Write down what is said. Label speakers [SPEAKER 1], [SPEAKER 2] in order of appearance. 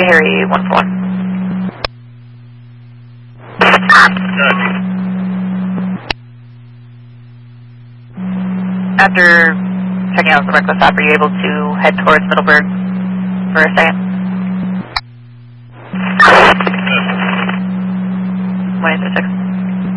[SPEAKER 1] to Harry 141. After checking out the reckless stop, are you able to head towards Middleburg for a second? 26.